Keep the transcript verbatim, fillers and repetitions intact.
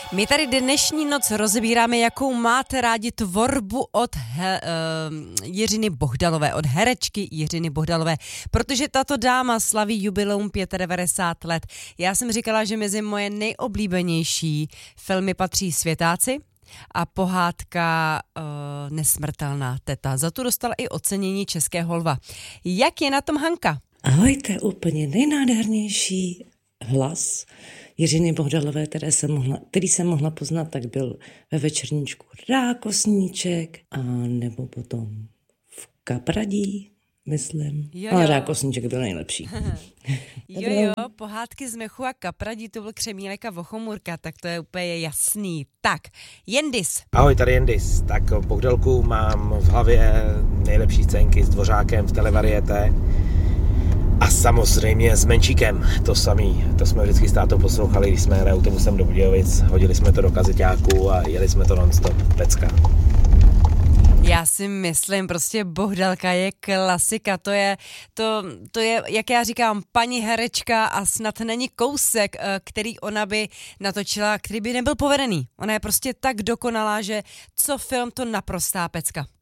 My tady dnešní noc rozebíráme, jakou máte rádi tvorbu od he, uh, Jiřiny Bohdalové, od herečky Jiřiny Bohdalové, protože tato dáma slaví jubileum devadesát pět let. Já jsem říkala, že mezi moje nejoblíbenější filmy patří Světáci a pohádka uh, Nesmrtelná teta. Za tu dostala i ocenění Českého lva. Jak je na tom Hanka? Ahoj, to je úplně nejnádhernější hlas Jiřiny Bohdalové, které jsem mohla, který jsem mohla poznat, tak byl ve Večerníčku Rákosníček a nebo potom v Kapradí, myslím. Jo, jo. Ale Rákosníček byl nejlepší. jo, jo, pohádky z Mechu a Kapradí, to byl Křemílek a Vochomurka, tak to je úplně jasný. Tak, Jendis. Ahoj, tady Jendis. Tak Bohdalku mám v hlavě nejlepší scénky s Dvořákem v televariete. A samozřejmě s Menšíkem, to samý, to jsme vždycky s tátou poslouchali, když jsme jeli autobusem do Budějovic, hodili jsme to do kazeťáku a jeli jsme to non-stop, pecka. Já si myslím, prostě Bohdalka je klasika, to je, to, to je, jak já říkám, paní herečka a snad není kousek, který ona by natočila, který by nebyl povedený. Ona je prostě tak dokonalá, že co film, to naprostá pecka.